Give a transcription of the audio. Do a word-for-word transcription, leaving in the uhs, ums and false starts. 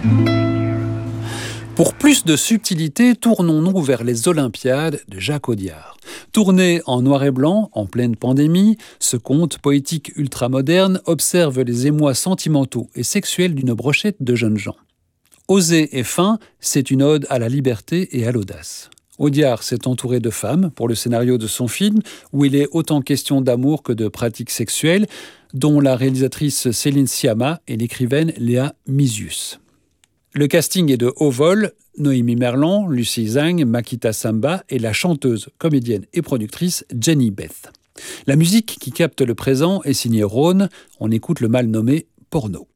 Pour plus de subtilité, tournons-nous vers les Olympiades de Jacques Audiard. Tourné en noir et blanc, en pleine pandémie, ce conte poétique ultramoderne observe les émois sentimentaux et sexuels d'une brochette de jeunes gens. Osé et fin, c'est une ode à la liberté et à l'audace. Audiard s'est entouré de femmes pour le scénario de son film, où il est autant question d'amour que de pratiques sexuelles, dont la réalisatrice Céline Sciamma et l'écrivaine Léa Mysius. Le casting est de haut vol, Noémie Merlan, Lucie Zhang, Makita Samba et la chanteuse, comédienne et productrice Jenny Beth. La musique qui capte le présent est signée Rhône, on écoute le mal nommé Porno.